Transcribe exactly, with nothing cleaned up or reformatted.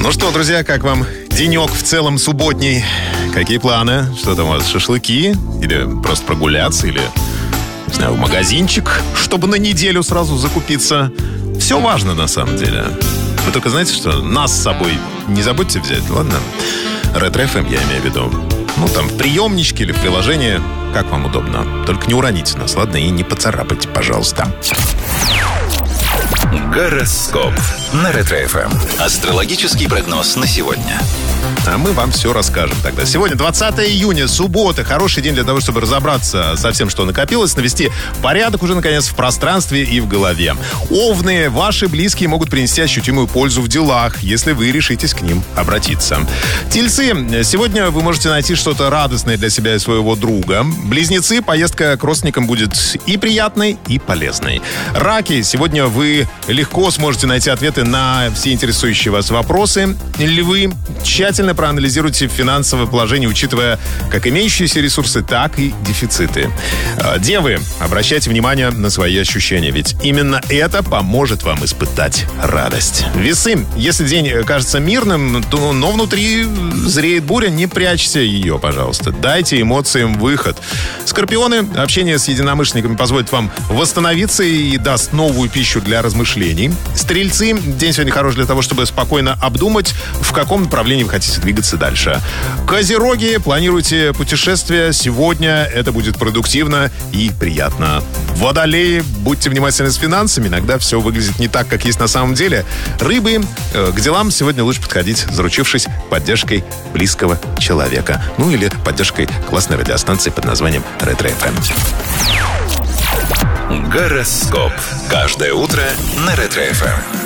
Ну что, друзья, как вам денек в целом субботний? Какие планы? Что там у вас, шашлыки? Или просто прогуляться? Или, не знаю, в магазинчик, чтобы на неделю сразу закупиться? Все важно на самом деле. Вы только знаете, что нас с собой не забудьте взять, ладно? Ретро-эф эм я имею в виду. Ну, там, в приемничке или в приложении, как вам удобно. Только не уроните нас, ладно? И не поцарапайте, пожалуйста. Гороскоп на Ретро-эф эм. Астрологический прогноз на сегодня. А мы вам все расскажем тогда. Сегодня двадцатое июня, суббота. Хороший день для того, чтобы разобраться со всем, что накопилось, навести порядок уже, наконец, в пространстве и в голове. Овны, ваши близкие могут принести ощутимую пользу в делах, если вы решитесь к ним обратиться. Тельцы, сегодня вы можете найти что-то радостное для себя и своего друга. Близнецы, поездка к родственникам будет и приятной, и полезной. Раки, сегодня вы легко сможете найти ответы на все интересующие вас вопросы. Львы, тщательно проанализируйте финансовое положение, учитывая как имеющиеся ресурсы, так и дефициты. Девы, обращайте внимание на свои ощущения, ведь именно это поможет вам испытать радость. Весы, если день кажется мирным, то, но внутри зреет буря, не прячьте ее, пожалуйста. Дайте эмоциям выход. Скорпионы, общение с единомышленниками позволит вам восстановиться и даст новую пищу для размышлений. Стрельцы, день сегодня хорош для того, чтобы спокойно обдумать, в каком направлении вы хотите двигаться дальше. Козероги, планируйте путешествие. Сегодня это будет продуктивно и приятно. Водолеи, будьте внимательны с финансами. Иногда все выглядит не так, как есть на самом деле. Рыбы, э, к делам сегодня лучше подходить, заручившись поддержкой близкого человека. Ну или поддержкой классной радиостанции под названием Ретро-эф эм. Гороскоп. Каждое утро на Ретро-эф эм.